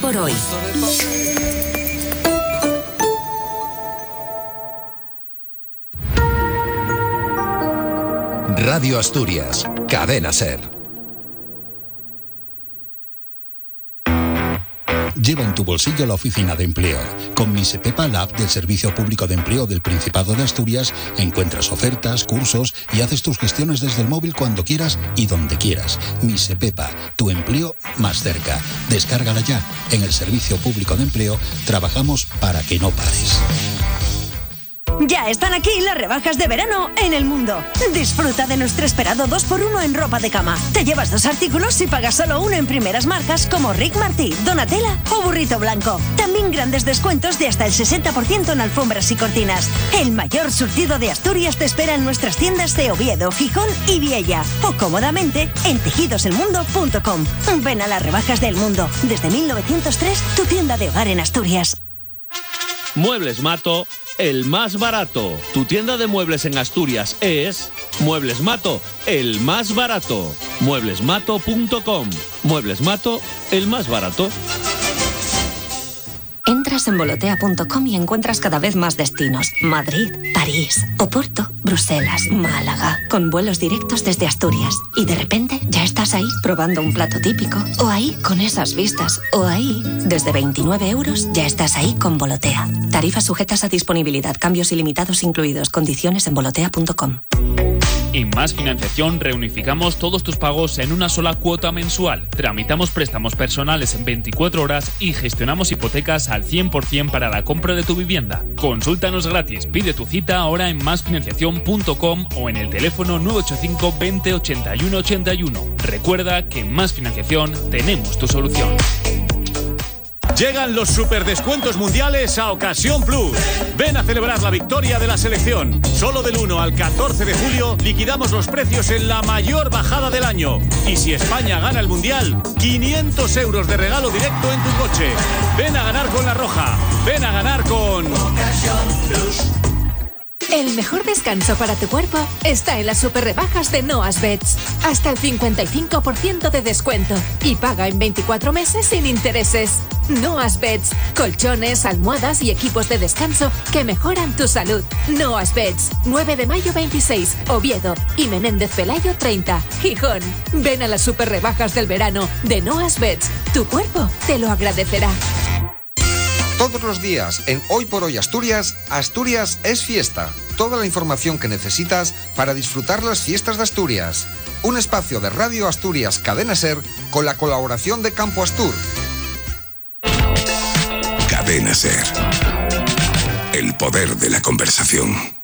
por hoy. Radio Asturias, Cadena SER. Lleva en tu bolsillo la oficina de empleo. Con MISEPEPA, la app del Servicio Público de Empleo del Principado de Asturias, encuentras ofertas, cursos y haces tus gestiones desde el móvil cuando quieras y donde quieras. MISEPEPA, tu empleo más cerca. Descárgala ya. En el Servicio Público de Empleo trabajamos para que no pares. Ya están aquí las rebajas de verano en El Mundo. Disfruta de nuestro esperado 2x1 en ropa de cama. Te llevas 2 artículos y pagas solo uno en primeras marcas como Rick Martí, Donatella o Burrito Blanco. También grandes descuentos de hasta el 60% en alfombras y cortinas. El mayor surtido de Asturias te espera en nuestras tiendas de Oviedo, Gijón y Viella. O cómodamente en tejidoselmundo.com. Ven a las rebajas del Mundo. Desde 1903, tu tienda de hogar en Asturias. Muebles Mato, el más barato. Tu tienda de muebles en Asturias es Muebles Mato, el más barato. Mueblesmato.com. Muebles Mato, el más barato. Entras en volotea.com y encuentras cada vez más destinos. Madrid, París, Oporto, Bruselas, Málaga, con vuelos directos desde Asturias. Y de repente ya estás ahí probando un plato típico. O ahí con esas vistas. O ahí, desde 29 euros, ya estás ahí con Volotea. Tarifas sujetas a disponibilidad. Cambios ilimitados incluidos. Condiciones en volotea.com. En Más Financiación reunificamos todos tus pagos en una sola cuota mensual. Tramitamos préstamos personales en 24 horas y gestionamos hipotecas al 100% para la compra de tu vivienda. Consúltanos gratis, pide tu cita ahora en másfinanciación.com o en el teléfono 985 20 81 81. Recuerda que en Más Financiación tenemos tu solución. Llegan los superdescuentos mundiales a Ocasión Plus. Ven a celebrar la victoria de la selección. Solo del 1 al 14 de julio liquidamos los precios en la mayor bajada del año. Y si España gana el Mundial, 500 euros de regalo directo en tu coche. Ven a ganar con La Roja. Ven a ganar con Ocasión Plus. El mejor descanso para tu cuerpo está en las super rebajas de Noas Beds. Hasta el 55% de descuento. Y paga en 24 meses sin intereses. Noas Beds. Colchones, almohadas y equipos de descanso que mejoran tu salud. Noas Beds. 9 de mayo 26. Oviedo. Y Menéndez Pelayo 30. Gijón. Ven a las super rebajas del verano de Noas Beds. Tu cuerpo te lo agradecerá. Todos los días en Hoy por Hoy Asturias, Asturias es fiesta. Toda la información que necesitas para disfrutar las fiestas de Asturias. Un espacio de Radio Asturias Cadena SER con la colaboración de Campo Astur. Cadena SER. El poder de la conversación.